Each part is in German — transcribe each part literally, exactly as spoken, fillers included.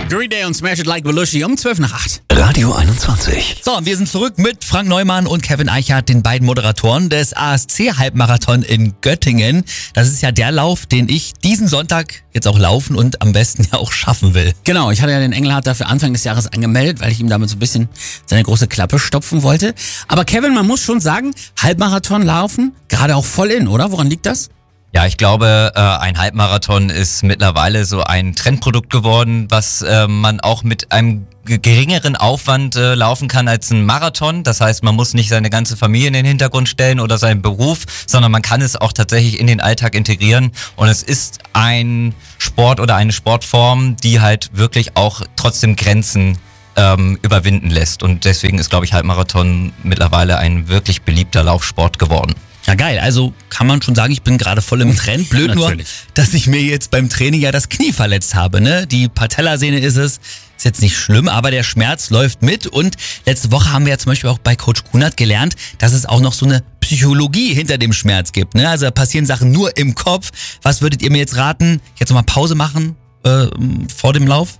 Green Day und Smash It Like Belushi um zwölf nach acht. Radio einundzwanzig. So, und wir sind zurück mit Frank Neumann und Kevin Eichhardt, den beiden Moderatoren des A S C-Halbmarathon in Göttingen. Das ist ja der Lauf, den ich diesen Sonntag jetzt auch laufen und am besten ja auch schaffen will. Genau, ich hatte ja den Engelhardt dafür Anfang des Jahres angemeldet, weil ich ihm damit so ein bisschen seine große Klappe stopfen wollte. Aber Kevin, man muss schon sagen, Halbmarathon laufen, gerade auch voll in, oder? Woran liegt das? Ja, ich glaube, äh, ein Halbmarathon ist mittlerweile so ein Trendprodukt geworden, was äh, man auch mit einem geringeren Aufwand äh, laufen kann als ein Marathon. Das heißt, man muss nicht seine ganze Familie in den Hintergrund stellen oder seinen Beruf, sondern man kann es auch tatsächlich in den Alltag integrieren. Und es ist ein Sport oder eine Sportform, die halt wirklich auch trotzdem Grenzen ähm, überwinden lässt. Und deswegen ist, glaube ich, Halbmarathon mittlerweile ein wirklich beliebter Laufsport geworden. Ja, geil. Also kann man schon sagen, ich bin gerade voll im Trend. Blöd nur, dass ich mir jetzt beim Training ja das Knie verletzt habe. Ne? Die Patellasehne ist es. Ist jetzt nicht schlimm, aber der Schmerz läuft mit. Und letzte Woche haben wir ja zum Beispiel auch bei Coach Kunert gelernt, dass es auch noch so eine Psychologie hinter dem Schmerz gibt. Ne? Also da passieren Sachen nur im Kopf. Was würdet ihr mir jetzt raten? Jetzt nochmal Pause machen äh, vor dem Lauf?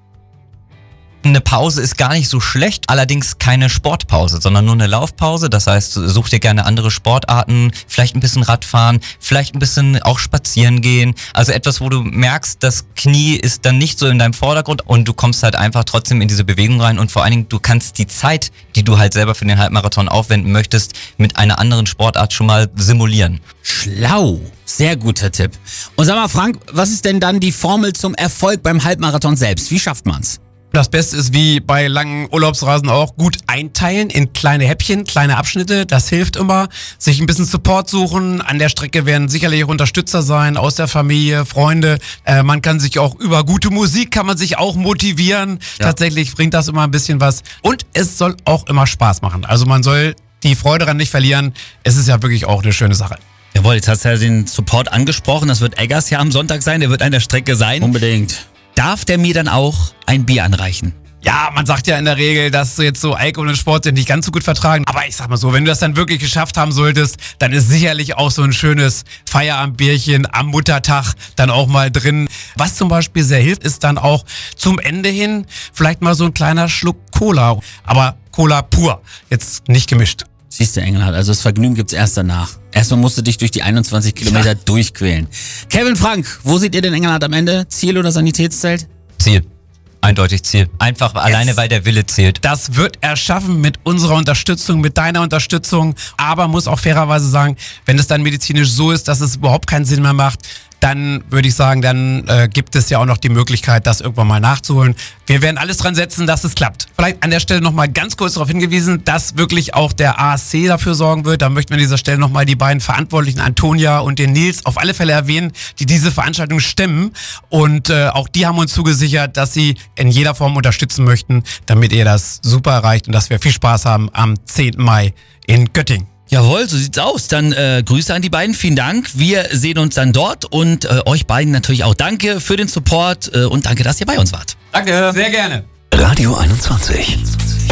Eine Pause ist gar nicht so schlecht, allerdings keine Sportpause, sondern nur eine Laufpause. Das heißt, such dir gerne andere Sportarten, vielleicht ein bisschen Radfahren, vielleicht ein bisschen auch spazieren gehen. Also etwas, wo du merkst, das Knie ist dann nicht so in deinem Vordergrund und du kommst halt einfach trotzdem in diese Bewegung rein und vor allen Dingen, du kannst die Zeit, die du halt selber für den Halbmarathon aufwenden möchtest, mit einer anderen Sportart schon mal simulieren. Schlau. Sehr guter Tipp. Und sag mal, Frank, was ist denn dann die Formel zum Erfolg beim Halbmarathon selbst? Wie schafft man's? Das Beste ist wie bei langen Urlaubsreisen auch gut einteilen in kleine Häppchen, kleine Abschnitte. Das hilft immer. Sich ein bisschen Support suchen. An der Strecke werden sicherlich auch Unterstützer sein aus der Familie, Freunde. Äh, man kann sich auch über gute Musik kann man sich auch motivieren. Ja. Tatsächlich bringt das immer ein bisschen was. Und es soll auch immer Spaß machen. Also man soll die Freude daran nicht verlieren. Es ist ja wirklich auch eine schöne Sache. Jawohl, jetzt hast du ja den Support angesprochen. Das wird Eggers ja am Sonntag sein. Der wird an der Strecke sein. Unbedingt. Darf der mir dann auch ein Bier anreichen? Ja, man sagt ja in der Regel, dass du jetzt so Alkohol und Sport sind nicht ganz so gut vertragen. Aber ich sag mal so, wenn du das dann wirklich geschafft haben solltest, dann ist sicherlich auch so ein schönes Feierabendbierchen am Muttertag dann auch mal drin. Was zum Beispiel sehr hilft, ist dann auch zum Ende hin vielleicht mal so ein kleiner Schluck Cola. Aber Cola pur, jetzt nicht gemischt. Siehst du, Engelhardt, also das Vergnügen gibt's erst danach. Erstmal musst du dich durch die einundzwanzig Kilometer ja. durchquälen. Kevin, Frank, wo seht ihr den Engelhardt am Ende? Ziel oder Sanitätszelt? Ziel. Eindeutig Ziel. Einfach yes. alleine, weil der Wille zählt. Das wird er schaffen mit unserer Unterstützung, mit deiner Unterstützung. Aber muss auch fairerweise sagen, wenn es dann medizinisch so ist, dass es überhaupt keinen Sinn mehr macht, dann würde ich sagen, dann äh, gibt es ja auch noch die Möglichkeit, das irgendwann mal nachzuholen. Wir werden alles dran setzen, dass es klappt. Vielleicht an der Stelle nochmal ganz kurz darauf hingewiesen, dass wirklich auch der A S C dafür sorgen wird. Da möchten wir an dieser Stelle nochmal die beiden Verantwortlichen, Antonia und den Nils, auf alle Fälle erwähnen, die diese Veranstaltung stemmen. Und äh, auch die haben uns zugesichert, dass sie in jeder Form unterstützen möchten, damit ihr das super erreicht und dass wir viel Spaß haben am zehnten Mai in Göttingen. Jawohl, so sieht's aus. Dann äh, Grüße an die beiden, vielen Dank. Wir sehen uns dann dort und äh, euch beiden natürlich auch danke für den Support äh, und danke, dass ihr bei uns wart. Danke, sehr gerne. Radio einundzwanzig.